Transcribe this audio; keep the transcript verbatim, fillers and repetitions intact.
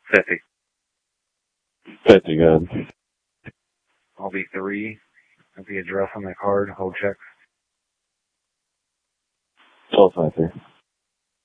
Fifty. Fifty, good. I'll be three. Have the address on the card. Hold check. Twelve five three.